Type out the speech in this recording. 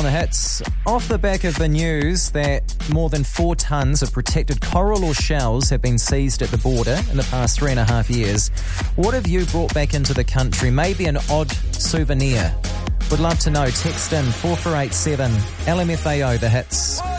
on the hits. Off the back of the news that more than 4 tonnes of protected coral or shells have been seized at the border in the past 3.5 years, what have you brought back into the country? Maybe an odd souvenir. Would love to know. Text in 4487 LMFAO, the hits.